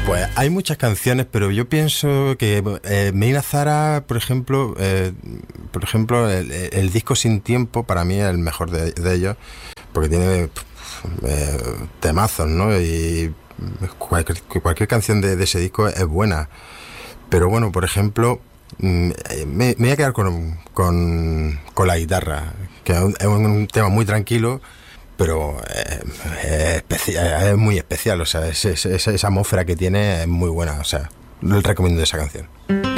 Pues hay muchas canciones, pero yo pienso que Medina Zara, por ejemplo, el disco Sin Tiempo para mí es el mejor de ellos, porque tiene temazos, ¿no? Y cualquier canción de ese disco es buena. Pero bueno, por ejemplo, me voy a quedar con la guitarra, que es un tema muy tranquilo, pero es muy especial. O sea, esa atmósfera que tiene es muy buena. O sea, les recomiendo esa canción.